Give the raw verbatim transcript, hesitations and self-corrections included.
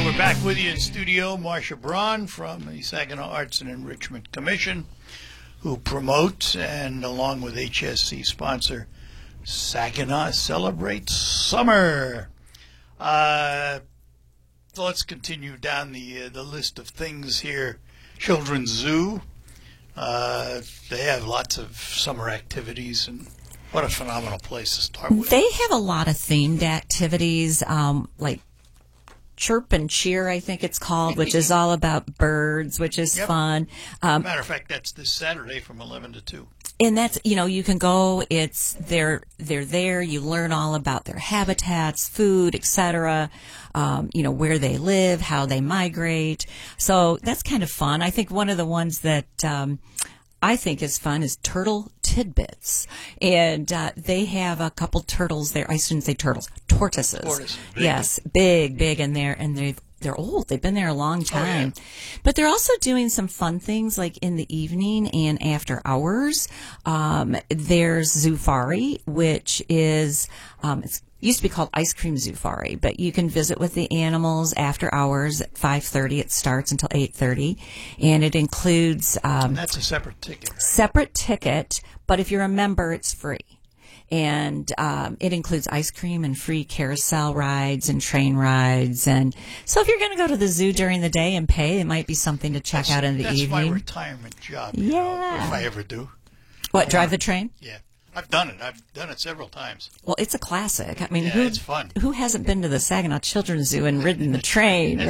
right, we're back with you in studio. Marcia Braun from the Saginaw Arts and Enrichment Commission, who promotes and, along with H S C sponsor, Saginaw Celebrates Summer. Uh, so let's continue down the uh, the list of things here. Children's Zoo. Uh, they have lots of summer activities, and what a phenomenal place to start with. They have a lot of themed activities, um, like Chirp and Cheer, I think it's called, which is all about birds, which is Yep. fun. Um, Matter of fact, that's this Saturday from eleven to two. and that's, you know, you can go, it's, they're, they're there, you learn all about their habitats, food, et cetera, um, you know, where they live, how they migrate. So that's kind of fun. I think one of the ones that, um, I think is fun is Turtle Tidbits. And, uh, they have a couple turtles there. I shouldn't say turtles, tortoises. Tortoises, big. Yes, big, big, and they're, and they've, they're old. They've been there a long time. Oh, yeah. But they're also doing some fun things like in the evening and after hours. Um, there's Zoofari, which is, um, it's used to be called Ice Cream Zoofari, but you can visit with the animals after hours at five thirty. It starts until eight thirty, and it includes um, And that's a separate ticket. Right? separate ticket, but if you're a member, it's free. And um, it includes ice cream and free carousel rides and train rides. And so if you're going to go to the zoo during the day and pay, it might be something to check That's, out in the that's evening. my retirement job, you know, Yeah. if I ever do. What, drive the train? Yeah. I've done it. I've done it several times. Well, it's a classic. I mean, Yeah, who, it's fun. who hasn't been to the Saginaw Children's Zoo and ridden the train?